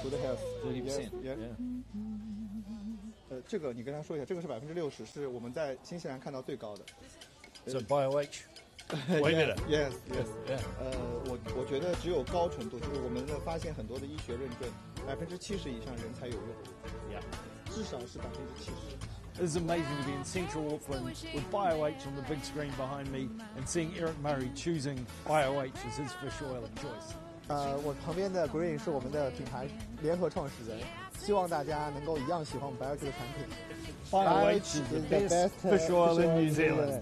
to the health. 30%. Yeah. 这个你跟他说一下，这个是60%，是我们在新西兰看到最高的。 So BioH. Wait a minute. Yes. Yeah. 我觉得只有高纯度，就是我们发现很多的医学认证，70%以上人才有用。 Yeah. 至少是70%。 It's amazing to be in Central Auckland with BioH on the big screen behind me and seeing Eric Murray choosing BioH as his fish oil of choice. 我旁边的 Green 是我们的品牌联合创始人，希望大家能够一样喜欢我们 BioH 的产品。 BioH is the best fish oil in New Zealand.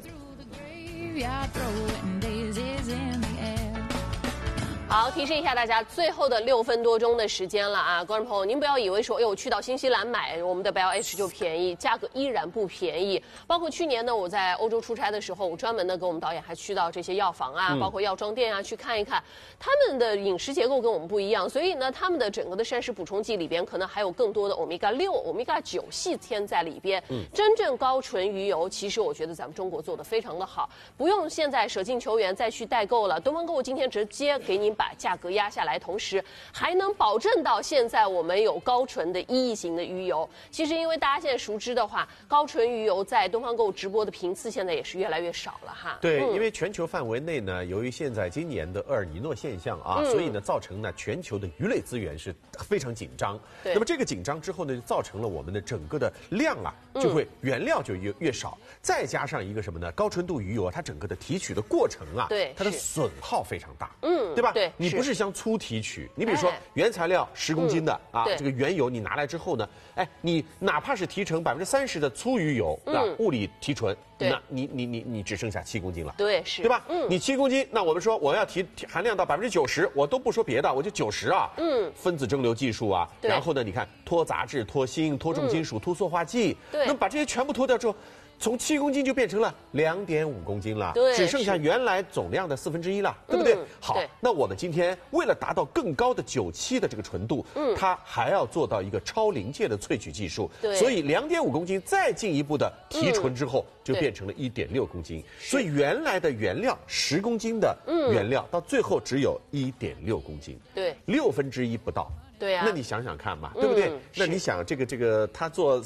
好，提示一下大家，最后的6分多钟的时间了啊，观众朋友，您不要以为说，哎呦，去到新西兰买我们的 BioH 就便宜，价格依然不便宜。包括去年呢，我在欧洲出差的时候，我专门的跟我们导演还去到这些药房啊，包括药妆店啊去看一看，他们的饮食结构跟我们不一样，所以呢，他们的整个的膳食补充剂里边可能还有更多的 Omega-6、Omega-9细添在里边。真正高纯鱼油，其实我觉得咱们中国做的非常的好，不用现在舍近求远再去代购了。东方购物今天直接给您把价格压下来，同时还能保证到现在我们有高纯的1亿型的鱼油。其实因为大家现在熟知的话，高纯鱼油在东方购物直播的频次现在也是越来越少了哈。 对，因为全球范围内呢，由于现在今年的厄尔尼诺现象啊，所以呢造成呢全球的鱼类资源是非常紧张。那么这个紧张之后呢，就造成了我们的整个的量啊，就会原料就越少，再加上一个什么呢？高纯度鱼油啊，它整个的提取的过程啊， 对， 它的损耗非常大，对吧？ 对， 你不是像粗提取，你比如说原材料10公斤的啊，这个原油你拿来之后呢，哎，你哪怕是提成30%的粗鱼油，啊，物理提纯，那你只剩下7公斤了， 对，是， 对吧？你7公斤，那我们说我要提含量到90%，我都不说别的，我就90啊，分子蒸馏技术啊，然后呢，你看脱杂质、脱锌、脱重金属、脱塑化剂，那么把这些全部脱掉之后。从7公斤就变成了2.5公斤了，只剩下原来总量的1/4了，对不对？好，那我们今天为了达到更高的97的这个纯度，它还要做到一个超临界的萃取技术，所以2.5公斤再进一步的提纯之后，就变成了1.6公斤。所以原来的原料10公斤的原料，到最后只有1.6公斤， 对 1/6不到。 对呀， 那你想想看嘛，对不对？那你想这个，他做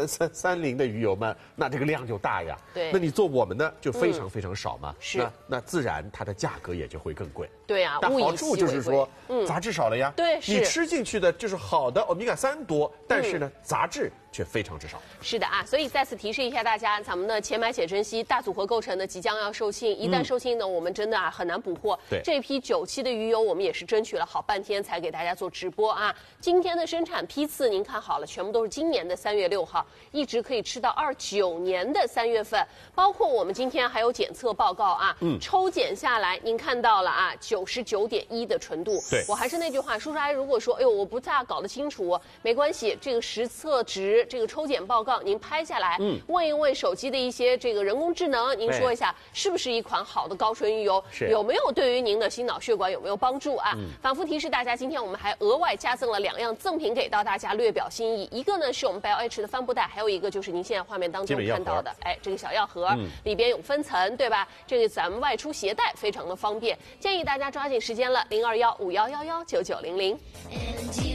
330的鱼油嘛，那这个量就大呀。 对， 那你做我们呢，就非常非常少嘛。 是， 那自然它的价格也就会更贵。 对呀， 但好处就是说，杂质少了呀。 对， 你吃进去的就是好的欧米伽3多，但是呢，杂质却非常之少。 是的啊，所以再次提示一下大家，咱们的且买且珍惜大组合构成的即将要售罄，一旦售罄呢，我们真的很难补货。 对， 这批9期的鱼油，我们也是争取了好半天才给大家做直播啊。今天的生产批次您看好了，全部都是今年的3月6号，一直可以吃到29年的3月份，包括我们今天还有检测报告啊，抽检下来您看到了啊，99.1的纯度。 对， 我还是那句话，叔叔阿姨如果说，哎呦，我不大搞得清楚，没关系，这个实测值，这个抽检报告您拍下来，问一问手机的一些这个人工智能，您说一下是不是一款好的高纯鱼油，有没有对于您的心脑血管有没有帮助啊？反复提示大家，今天我们还额外加赠了2样赠品给到大家，略表心意。一个呢是我们 BioH 的帆布袋，还有一个就是您现在画面当中看到的，哎，这个小药盒，里边有分层，对吧？这个咱们外出携带非常的方便，建议大家抓紧时间了，0215111990。